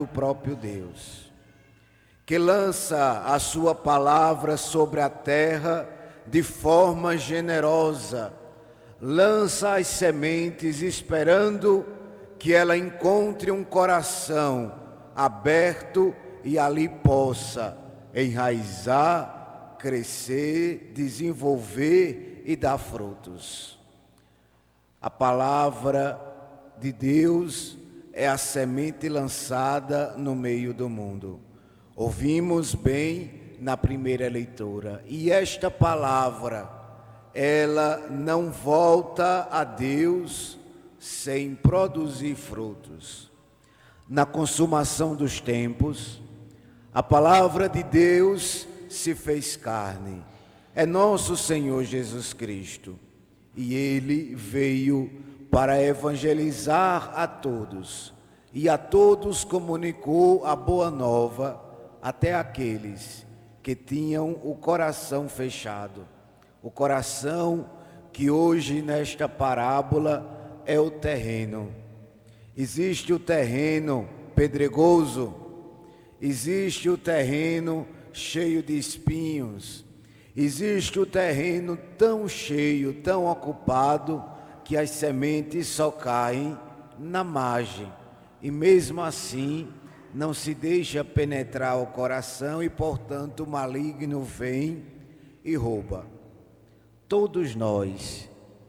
o próprio Deus, que lança a sua palavra sobre a terra de forma generosa, lança as sementes esperando que ela encontre um coração aberto e ali possa enraizar, crescer, desenvolver e dar frutos. A palavra de Deus é a semente lançada no meio do mundo. Ouvimos bem na primeira leitura. E esta palavra, ela não volta a Deus sem produzir frutos. Na consumação dos tempos, a palavra de Deus se fez carne. É nosso Senhor Jesus Cristo. E Ele veio para evangelizar a todos, e a todos comunicou a boa nova, até aqueles que tinham o coração fechado. O coração que hoje nesta parábola é o terreno. Existe o terreno pedregoso, existe o terreno cheio de espinhos, existe o terreno tão cheio, tão ocupado, que as sementes só caem na margem, e mesmo assim não se deixa penetrar o coração e, portanto, o maligno vem e rouba. Todos nós,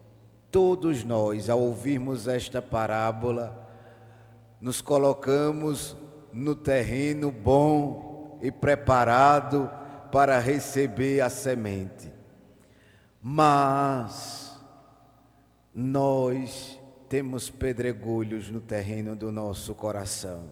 ao ouvirmos esta parábola, nos colocamos no terreno bom e preparado para receber a semente. Mas nós temos pedregulhos no terreno do nosso coração,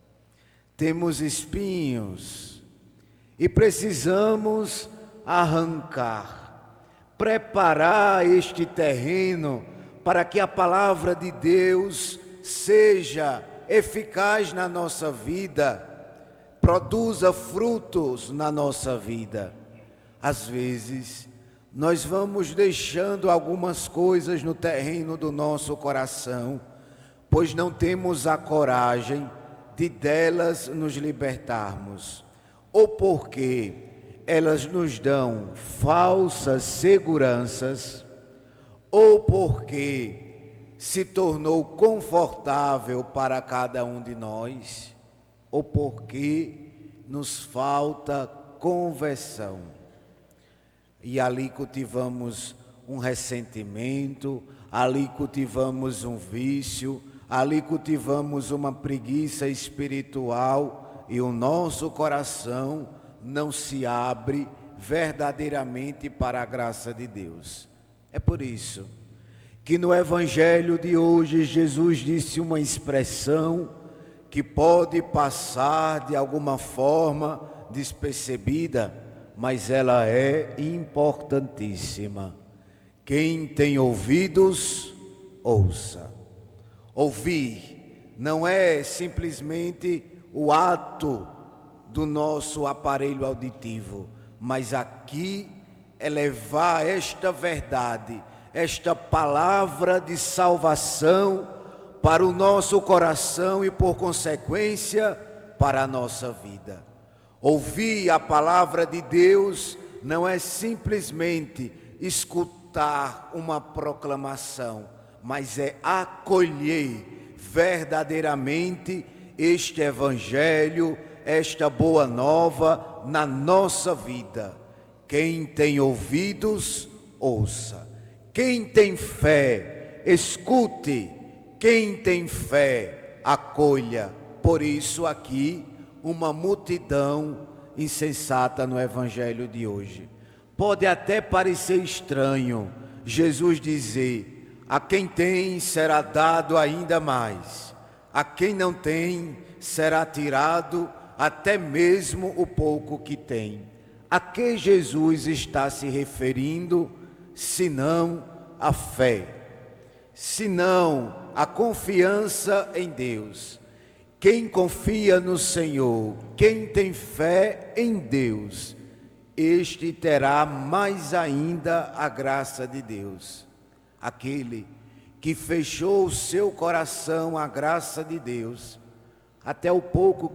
temos espinhos e precisamos arrancar, preparar este terreno para que a palavra de Deus seja eficaz na nossa vida, produza frutos na nossa vida. Às vezes, nós vamos deixando algumas coisas no terreno do nosso coração, pois não temos a coragem de delas nos libertarmos, ou porque elas nos dão falsas seguranças, ou porque se tornou confortável para cada um de nós, ou porque nos falta conversão. E ali cultivamos um ressentimento, ali cultivamos um vício, ali cultivamos uma preguiça espiritual e o nosso coração não se abre verdadeiramente para a graça de Deus. É por isso que no Evangelho de hoje Jesus disse uma expressão que pode passar de alguma forma despercebida, mas ela é importantíssima. Quem tem ouvidos, ouça. Ouvir não é simplesmente o ato do nosso aparelho auditivo, mas aqui é levar esta verdade, esta palavra de salvação para o nosso coração e, por consequência, para a nossa vida. Ouvir a palavra de Deus não é simplesmente escutar uma proclamação, mas é acolher verdadeiramente este Evangelho, esta boa nova na nossa vida. Quem tem ouvidos, ouça. Quem tem fé, escute. Quem tem fé, acolha. Por isso aqui, uma multidão insensata no Evangelho de hoje. Pode até parecer estranho Jesus dizer: a quem tem será dado ainda mais, a quem não tem será tirado até mesmo o pouco que tem. A que Jesus está se referindo, senão a fé, senão a confiança em Deus? Quem confia no Senhor, quem tem fé em Deus, este terá mais ainda a graça de Deus. Aquele que fechou o seu coração à graça de Deus, até o pouco